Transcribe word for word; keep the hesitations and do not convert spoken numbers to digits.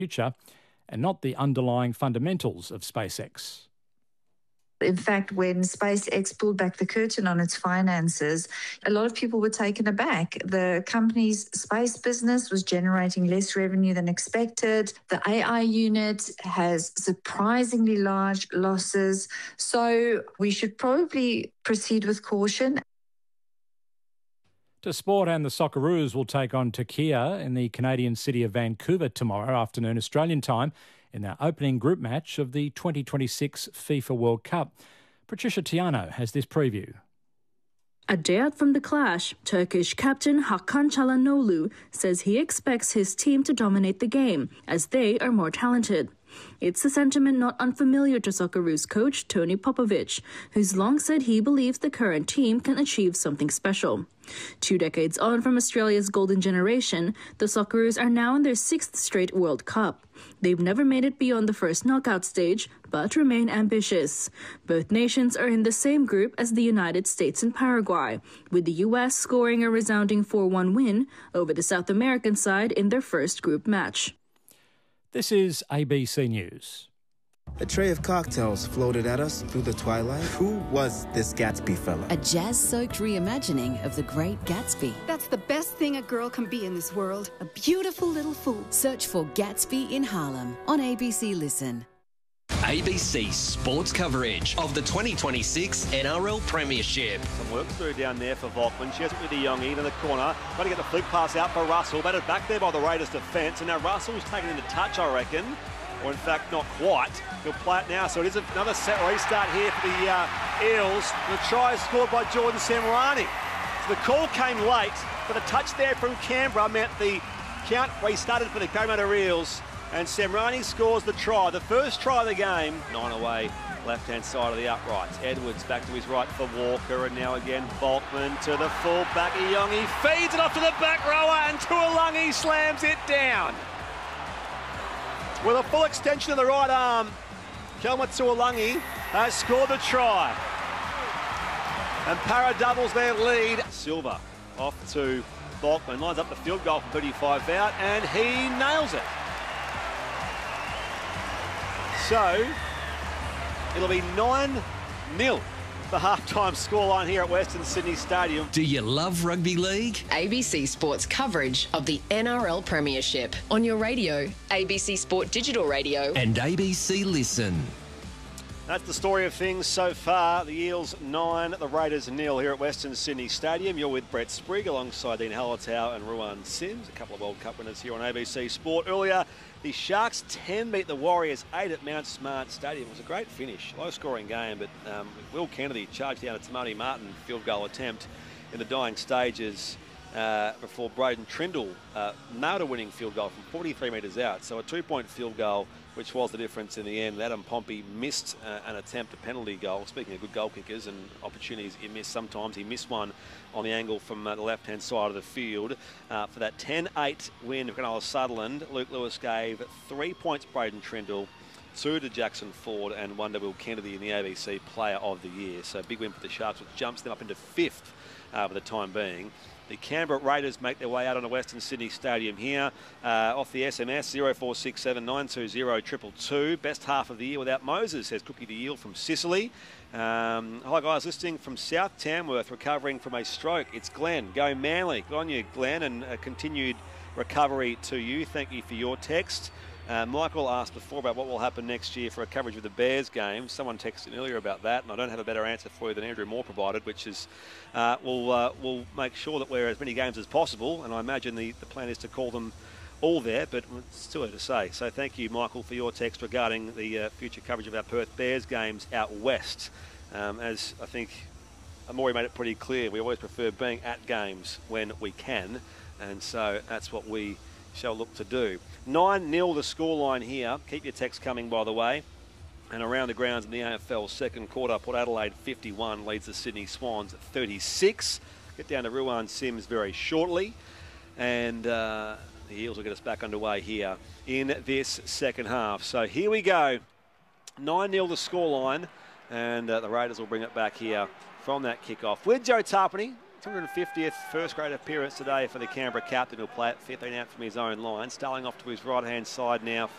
future and not the underlying fundamentals of SpaceX. In fact, when SpaceX pulled back the curtain on its finances, a lot of people were taken aback. The company's space business was generating less revenue than expected. The A I unit has surprisingly large losses. So we should probably proceed with caution. To sport, and the Socceroos will take on Turkey in the Canadian city of Vancouver tomorrow afternoon Australian time in their opening group match of the twenty twenty-six FIFA World Cup. Patricia Tiano has this preview. A day out from the clash, Turkish captain Hakan Çalhanoğlu says he expects his team to dominate the game as they are more talented. It's a sentiment not unfamiliar to Socceroos coach Tony Popovic, who's long said he believes the current team can achieve something special. Two decades on from Australia's golden generation, the Socceroos are now in their sixth straight World Cup. They've never made it beyond the first knockout stage, but remain ambitious. Both nations are in the same group as the United States and Paraguay, with the U S scoring a resounding four one win over the South American side in their first group match. This is A B C News. A tray of cocktails floated at us through the twilight. Who was this Gatsby fella? A jazz-soaked reimagining of The Great Gatsby. That's the best thing a girl can be in this world. A beautiful little fool. Search for Gatsby in Harlem on A B C Listen. A B C sports coverage of the twenty twenty-six N R L Premiership. Some work through down there for Volkman. She has it with De Jong in the corner. Got to get the flick pass out for Russell. Batted back there by the Raiders defence. And now Russell's taken into touch, I reckon. Or in fact, not quite. He'll play it now. So it is another set restart here for the uh, Eels. The try is scored by Jordan Samrani. So the call came late, but the touch there from Canberra meant the count restarted for the Parramatta Eels. And Samrani scores the try, the first try of the game. Nine away, left-hand side of the uprights. Edwards back to his right for Walker, and now again Volkman to the full back. Iongi feeds it off to the back rower, and Tuolungi slams it down. With a full extension of the right arm, Kelma Tuolungi has scored the try. And Para doubles their lead. Silva off to Volkman, lines up the field goal from thirty-five out, and he nails it. So, it'll be nine nil, the halftime scoreline here at Western Sydney Stadium. Do you love rugby league? A B C Sports coverage of the N R L Premiership. On your radio, A B C Sport Digital Radio. And A B C Listen. That's the story of things so far. The Eels nine, the Raiders nil here at Western Sydney Stadium. You're with Brett Sprigg alongside Dean Hallertau and Ruan Sims, a couple of World Cup winners here on A B C Sport. Earlier, the Sharks ten beat the Warriors eight at Mount Smart Stadium. It was a great finish, low-scoring game, but um, Will Kennedy charged down a Tamati Martin field goal attempt in the dying stages uh, before Braden Trindle uh, nailed a winning field goal from forty-three metres out. So a two-point field goal, which was the difference in the end. Adam Pompey missed uh, an attempt, a penalty goal. Speaking of good goal kickers and opportunities he missed sometimes, he missed one on the angle from uh, the left-hand side of the field. Uh, for that ten eight win of Cronulla Sutherland, Luke Lewis gave three points Braden Trindle, two to Jackson Ford, and one to Will Kennedy in the A B C Player of the Year. So big win for the Sharks, which jumps them up into fifth uh, for the time being. The Canberra Raiders make their way out on the Western Sydney Stadium here. Uh, off the S M S, zero four six seven nine two zero two two two. Best half of the year without Moses, says Cookie de Yield from Sicily. Um, hi guys, listening from South Tamworth, recovering from a stroke. It's Glenn. Go Manly. Good on you, Glenn, and a continued recovery to you. Thank you for your text. Uh, Michael asked before about what will happen next year for a coverage of the Bears game. Someone texted earlier about that, and I don't have a better answer for you than Andrew Moore provided, which is uh, we'll, uh, we'll make sure that we're as many games as possible, and I imagine the, the plan is to call them all there, but it's too early to say. So thank you, Michael, for your text regarding the uh, future coverage of our Perth Bears games out west. Um, as I think Amori made it pretty clear, we always prefer being at games when we can, and so that's what we shall look to do. nine nil the scoreline here. Keep your text coming, by the way. And around the grounds in the A F L second quarter, Port Adelaide fifty-one leads the Sydney Swans at thirty-six. Get down to Ruan Sims very shortly. And uh, the Eels will get us back underway here in this second half. So here we go. nine nil the scoreline. And uh, the Raiders will bring it back here from that kickoff with Joe Tarpany two hundred fiftieth first grade appearance today for the Canberra captain, who'll play at fifteen out from his own line. Starling off to his right-hand side now